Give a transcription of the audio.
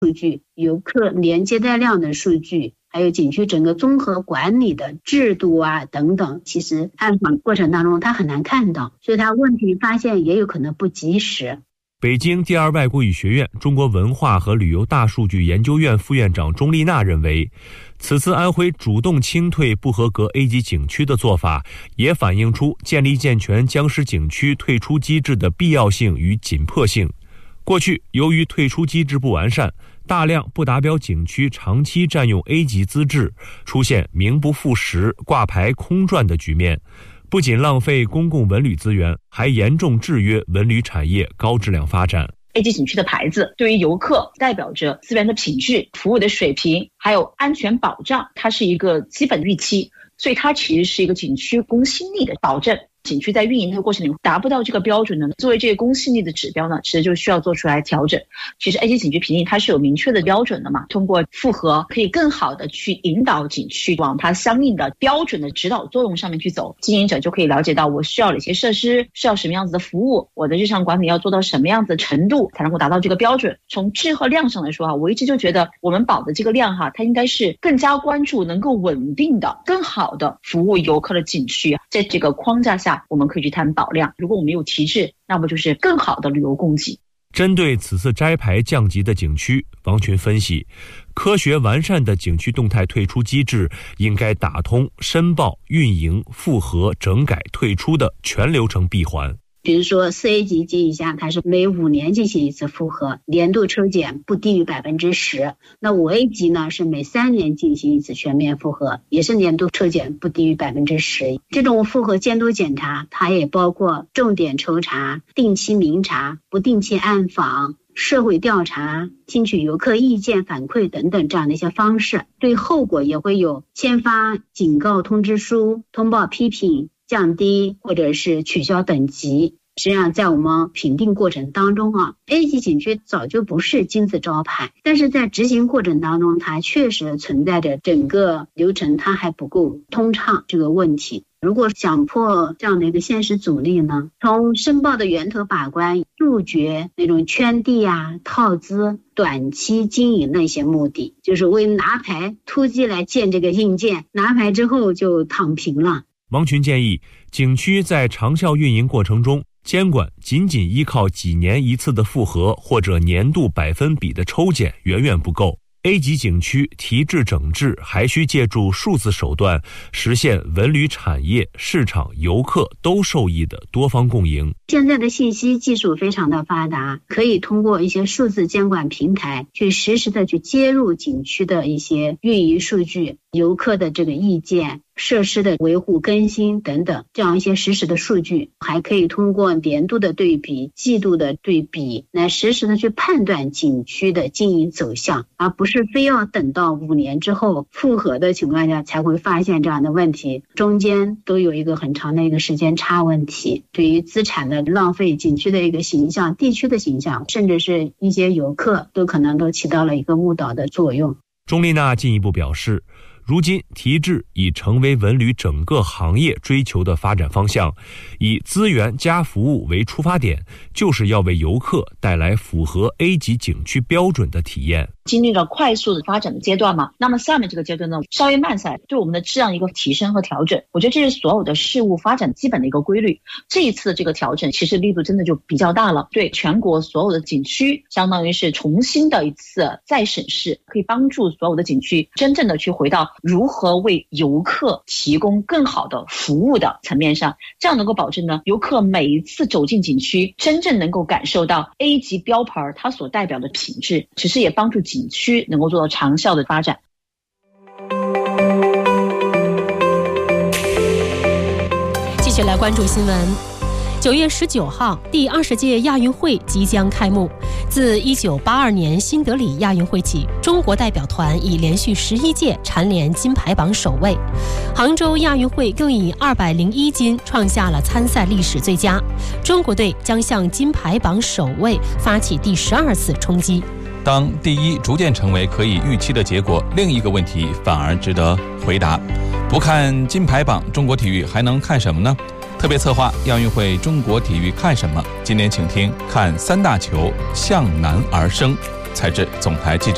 数据、游客连接待量的数据，还有景区整个综合管理的制度啊等等，其实暗访过程当中他很难看到，所以他问题发现也有可能不及时。 北京第二外国语学院中国文化和旅游大数据研究院副院长钟丽娜认为，此次安徽主动清退不合格 A 级景区的做法，也反映出建立健全僵尸景区退出机制的必要性与紧迫性。过去由于退出机制不完善，大量不达标景区长期占用 A 级资质，出现名不副实、挂牌空转的局面，不仅浪费公共文旅资源，还严重制约文旅产业高质量发展。 A 级景区的牌子对于游客代表着资源的品质、服务的水平，还有安全保障，它是一个基本预期，所以它其实是一个景区公信力的保证。景区在运营的过程里达不到这个标准呢，作为这个公信力的指标呢，其实就需要做出来调整。其实 A 级景区评定它是有明确的标准的嘛，通过复核可以更好的去引导景区往它相应的标准的指导作用上面去走，经营者就可以了解到我需要哪些设施，需要什么样子的服务，我的日常管理要做到什么样子的程度才能够达到这个标准。从质和量上来说我一直就觉得我们保的这个量它应该是更加关注能够稳定的、更好的服务游客的景区，在这个框架下我们可以去谈保量。如果我们有提质，那么就是更好的旅游供给。 针对此次摘牌降级的景区，王群分析，科学完善的景区动态退出机制应该打通申报、运营、复核、整改、退出的全流程闭环。 比如说4A 级及以下，它是每5年进行一次复核，年度抽检不低于 10%。 那5A 级呢是每3年进行一次全面复核，也是年度抽检不低于 10%。 这种复核监督检查它也包括重点抽查、定期明察、不定期暗访、社会调查、听取游客意见反馈等等这样的一些方式。对后果也会有签发警告通知书、通报批评、降低或者是取消等级。实际上在我们评定过程当中A 级景区早就不是金字招牌，但是在执行过程当中它确实存在着整个流程它还不够通畅这个问题。如果想破这样的一个现实阻力呢，从申报的源头把关，杜绝那种圈地套资、短期经营的一些目的，就是为拿牌突击来建这个硬件，拿牌之后就躺平了。 王群建议，景区在长效运营过程中，监管仅仅依靠几年一次的复核或者年度100%的抽检远远不够。A 级景区提质整治还需借助数字手段，实现文旅产业、市场、游客都受益的多方共赢。 现在的信息技术非常的发达，可以通过一些数字监管平台去实时的去接入景区的一些运营数据、游客的这个意见、设施的维护更新等等，这样一些实时的数据，还可以通过年度的对比、季度的对比来实时的去判断景区的经营走向，而不是非要等到5年之后复核的情况下才会发现这样的问题，中间都有一个很长的一个时间差问题，对于资产的浪费、景区的一个形象、地区的形象，甚至是一些游客都可能都起到了一个误导的作用。 钟丽娜进一步表示，如今提质已成为文旅整个行业追求的发展方向，以资源加服务为出发点，就是要为游客带来符合 A 级景区标准的体验。 经历了快速的发展的阶段嘛，那么下面这个阶段呢，稍微慢下来，对我们的质量一个提升和调整，我觉得这是所有的事物发展基本的一个规律。这一次的这个调整其实力度真的就比较大了，对全国所有的景区相当于是重新的一次再审视，可以帮助所有的景区真正的去回到如何为游客提供更好的服务的层面上，这样能够保证呢，游客每一次走进景区真正能够感受到 A 级标牌它所代表的品质，其实也帮助景区能够做到长效的发展。 继续来关注新闻。9月19号，第20届亚运会即将开幕。自1982年新德里亚运会起，中国代表团已连续11届蝉联金牌榜首位。杭州亚运会更以201金创下了参赛历史最佳。中国队将向金牌榜首位发起第12次冲击。 当第一逐渐成为可以预期的结果，另一个问题反而值得回答：不看金牌榜，中国体育还能看什么呢？特别策划亚运会中国体育看什么？今年请听看3大球向南而生。采自总台记者